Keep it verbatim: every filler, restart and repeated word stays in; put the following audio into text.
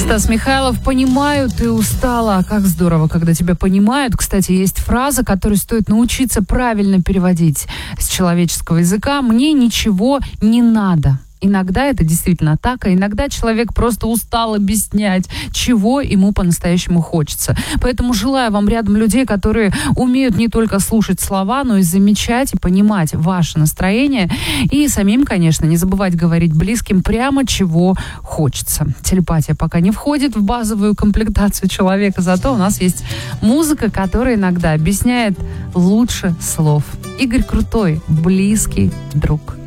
Стас Михайлов, «Понимаю, ты устала». Как здорово, когда тебя понимают. Кстати, есть фраза, которую стоит научиться правильно переводить с человеческого языка. «Мне ничего не надо». Иногда это действительно так, а иногда человек просто устал объяснять, чего ему по-настоящему хочется. Поэтому желаю вам рядом людей, которые умеют не только слушать слова, но и замечать и понимать ваше настроение. И самим, конечно, не забывать говорить близким прямо, чего хочется. Телепатия пока не входит в базовую комплектацию человека, зато у нас есть музыка, которая иногда объясняет лучше слов. Игорь Крутой, близкий друг.